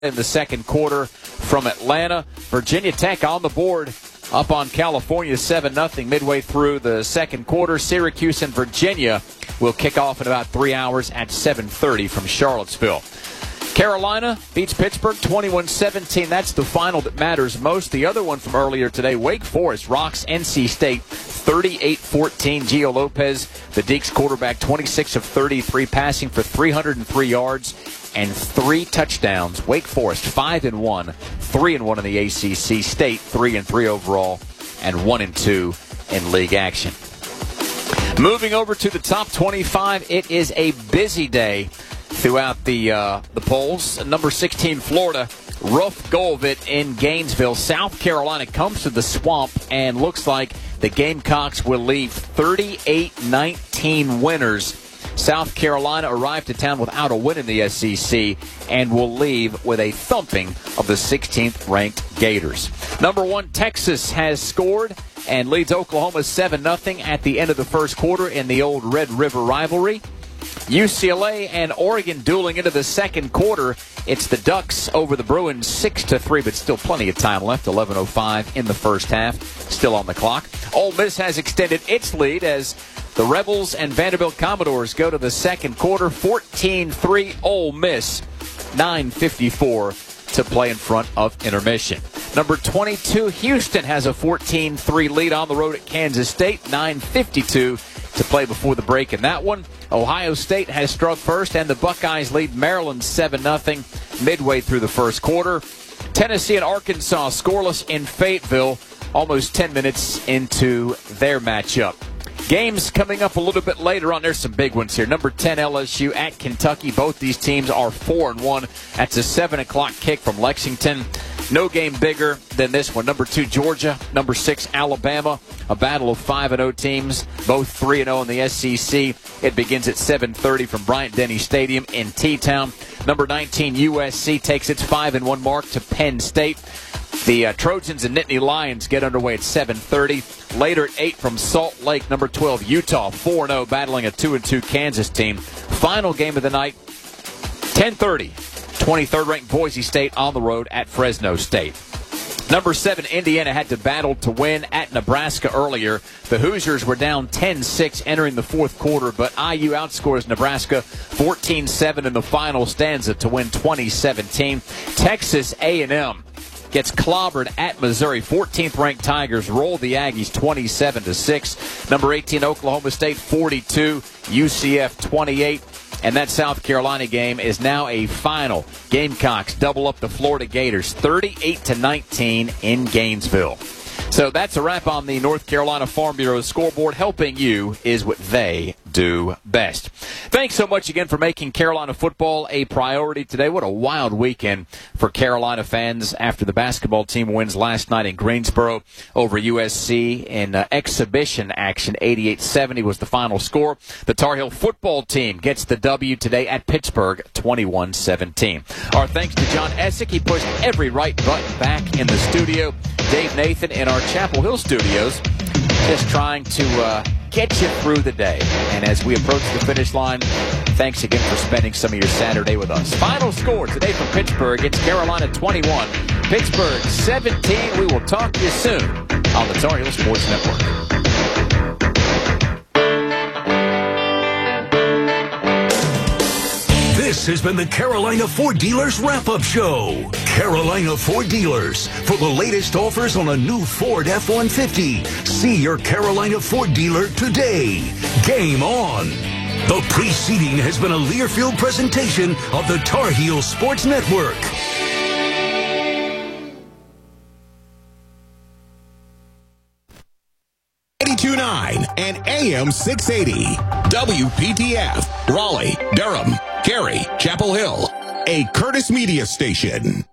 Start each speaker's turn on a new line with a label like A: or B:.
A: in the second quarter from Atlanta. Virginia Tech on the board, up on California 7-0 midway through the second quarter. Syracuse and Virginia will kick off in about 3 hours at 7:30 from Charlottesville. Carolina beats Pittsburgh 21-17. That's the final that matters most. The other one from earlier today, Wake Forest rocks NC State 38-14. Gio Lopez, the Deacs quarterback, 26 of 33, passing for 303 yards and 3 touchdowns. Wake Forest 5-1, 3-1 in the ACC. State 3-3 overall, and 1-2 in league action. Moving over to the top 25, it is a busy day throughout the polls. Number 16, Florida, Ruff Golvit in Gainesville. South Carolina comes to the Swamp and looks like the Gamecocks will leave 38-19 winners. South Carolina arrived to town without a win in the SEC and will leave with a thumping of the 16th-ranked Gators. Number 1, Texas has scored and leads Oklahoma 7-0 at the end of the first quarter in the old Red River rivalry. UCLA and Oregon dueling into the second quarter. It's the Ducks over the Bruins 6-3, but still plenty of time left. 11:05 in the first half, still on the clock. Ole Miss has extended its lead as the Rebels and Vanderbilt Commodores go to the second quarter. 14-3 Ole Miss, 9:54 to play in front of intermission. Number 22, Houston has a 14-3 lead on the road at Kansas State. 9:52 to play before the break in that one. Ohio State has struck first, and the Buckeyes lead Maryland 7-0 midway through the first quarter. Tennessee and Arkansas scoreless in Fayetteville, almost 10 minutes into their matchup. Games coming up a little bit later on. There's some big ones here. Number 10, LSU at Kentucky. Both these teams are 4-1. That's a 7 o'clock kick from Lexington. No game bigger than this one. Number 2, Georgia. Number 6, Alabama. A battle of 5-0 teams, both 3-0 in the SEC. It begins at 7:30 from Bryant-Denny Stadium in T-Town. Number 19, USC takes its 5-1 mark to Penn State. The Trojans and Nittany Lions get underway at 7:30. Later at 8 from Salt Lake, number 12, Utah, 4-0, battling a 2-2 Kansas team. Final game of the night, 10:30. 23rd-ranked Boise State on the road at Fresno State. Number 7, Indiana had to battle to win at Nebraska earlier. The Hoosiers were down 10-6 entering the fourth quarter, but IU outscores Nebraska 14-7 in the final stanza to win 2017. Texas A&M gets clobbered at Missouri. 14th-ranked Tigers roll the Aggies 27-6. Number 18, Oklahoma State 42, UCF 28. And that South Carolina game is now a final. Gamecocks double up the Florida Gators 38-19 in Gainesville. So that's a wrap on the North Carolina Farm Bureau scoreboard. Helping you is what they do best. Thanks so much again for making Carolina football a priority today. What a wild weekend for Carolina fans after the basketball team wins last night in Greensboro over USC in exhibition action. 88-70 was the final score. The Tar Heel football team gets the W today at Pittsburgh, 21-17. Our thanks to John Essick. He pushed every right button back in the studio. Dave Nathan in our Chapel Hill studios, just trying to get you through the day. And as we approach the finish line, thanks again for spending some of your Saturday with us. Final score today from Pittsburgh, it's Carolina 21, Pittsburgh 17. We will talk to you soon on the Tar Heel Sports Network.
B: This has been the Carolina Ford Dealers Wrap-Up Show. Carolina Ford Dealers. For the latest offers on a new Ford F-150, see your Carolina Ford dealer today. Game on. The preceding has been a Learfield presentation of the Tar Heel Sports Network.
C: And AM 680. WPTF. Raleigh, Durham, Cary, Chapel Hill. A Curtis Media station.